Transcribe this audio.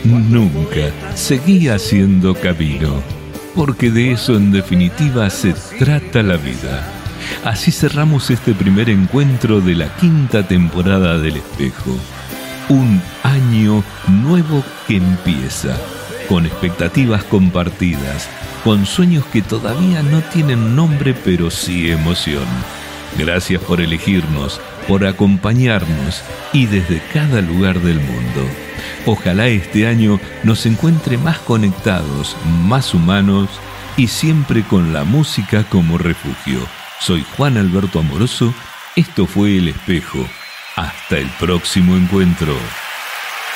nunca. Seguí haciendo camino, porque de eso en definitiva se trata la vida. Así cerramos este primer encuentro de la 5ª temporada del Espejo. Un año nuevo que empieza, con expectativas compartidas, con sueños que todavía no tienen nombre pero sí emoción. Gracias por elegirnos, por acompañarnos y desde cada lugar del mundo. Ojalá este año nos encuentre más conectados, más humanos y siempre con la música como refugio. Soy Juan Alberto Amoroso, esto fue El Espejo. Hasta el próximo encuentro.